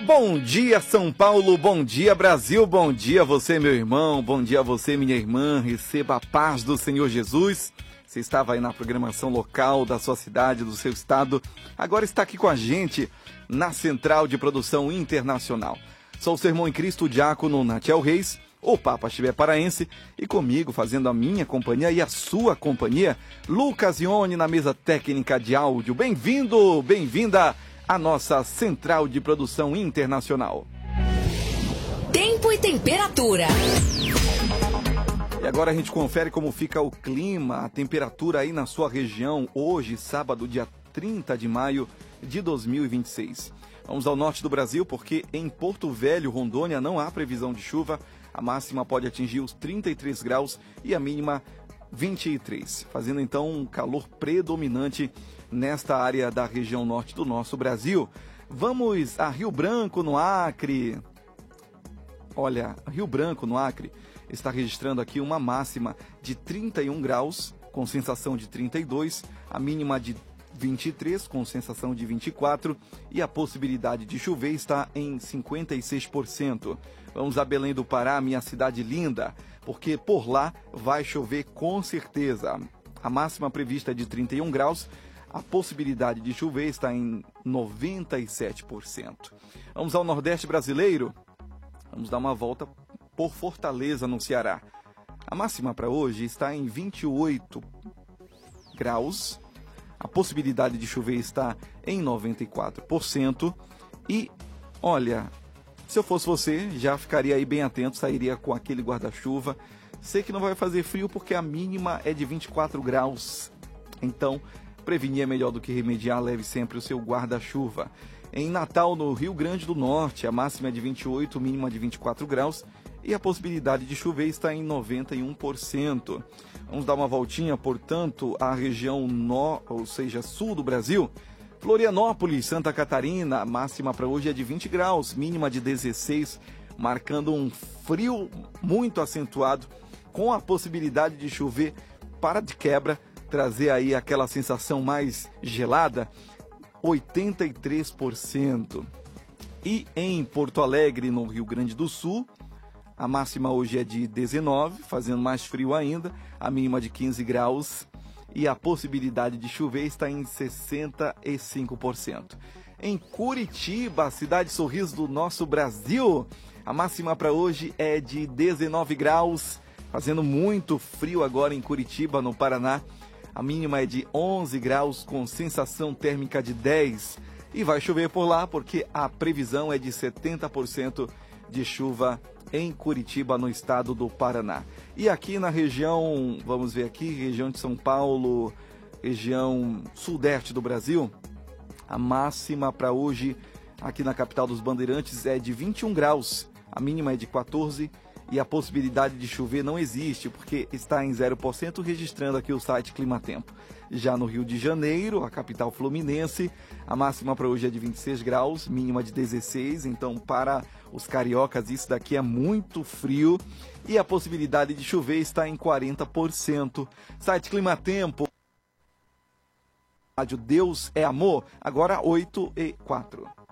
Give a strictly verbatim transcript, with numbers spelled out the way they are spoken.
Bom dia, São Paulo, bom dia, Brasil, bom dia você, meu irmão, bom dia a você, minha irmã, receba a paz do Senhor Jesus. Você estava aí na programação local da sua cidade, do seu estado, agora está aqui com a gente na Central de Produção Internacional. Sou o Sermão em Cristo, o diácono Natiel Reis, o Papa Chivé Paraense, e comigo, fazendo a minha companhia e a sua companhia, Lucas Ione na mesa técnica de áudio. Bem-vindo, bem-vinda a nossa Central de Produção Internacional. Tempo e temperatura. E agora a gente confere como fica o clima, a temperatura aí na sua região, hoje, sábado, dia trinta de maio de dois mil e vinte e seis. Vamos ao norte do Brasil, porque em Porto Velho, Rondônia, não há previsão de chuva. A máxima pode atingir os trinta e três graus e a mínima vinte e três, fazendo então um calor predominante nesta área da região norte do nosso Brasil. Vamos a Rio Branco, no Acre. Olha, Rio Branco, no Acre, está registrando aqui uma máxima de trinta e um graus, com sensação de trinta e dois, a mínima de vinte e três, com sensação de vinte e quatro, e a possibilidade de chover está em cinquenta e seis por cento. Vamos a Belém do Pará, minha cidade linda, porque por lá vai chover com certeza. A máxima prevista é de trinta e um graus, a possibilidade de chover está em noventa e sete por cento. Vamos ao Nordeste brasileiro, vamos dar uma volta por Fortaleza, no Ceará. A máxima para hoje está em vinte e oito graus, a possibilidade de chover está em noventa e quatro por cento e, olha, se eu fosse você, já ficaria aí bem atento, sairia com aquele guarda-chuva. Sei que não vai fazer frio porque a mínima é de vinte e quatro graus, então prevenir é melhor do que remediar, leve sempre o seu guarda-chuva. Em Natal, no Rio Grande do Norte, a máxima é de vinte e oito, mínima de vinte e quatro graus e a possibilidade de chover está em noventa e um por cento. Vamos dar uma voltinha, portanto, à região no, ou seja, sul do Brasil. Florianópolis, Santa Catarina, a máxima para hoje é de vinte graus, mínima de dezesseis, marcando um frio muito acentuado, com a possibilidade de chover para de quebra, trazer aí aquela sensação mais gelada, oitenta e três por cento. E em Porto Alegre, no Rio Grande do Sul, a máxima hoje é de dezenove, fazendo mais frio ainda, a mínima de quinze graus e a possibilidade de chover está em sessenta e cinco por cento. Em Curitiba, cidade sorriso do nosso Brasil, a máxima para hoje é de dezenove graus, fazendo muito frio agora em Curitiba, no Paraná. A mínima é de onze graus, com sensação térmica de dez. E vai chover por lá, porque a previsão é de setenta por cento de chuva em Curitiba, no estado do Paraná. E aqui na região, vamos ver aqui, região de São Paulo, região sudeste do Brasil, a máxima para hoje, aqui na capital dos Bandeirantes, é de vinte e um graus. A mínima é de quatorze e a possibilidade de chover não existe, porque está em zero por cento, registrando aqui o site Climatempo. Já no Rio de Janeiro, a capital fluminense, a máxima para hoje é de vinte e seis graus, mínima de dezesseis, então para os cariocas isso daqui é muito frio e a possibilidade de chover está em quarenta por cento. Site Climatempo, Rádio Deus é Amor, agora oito e quatro.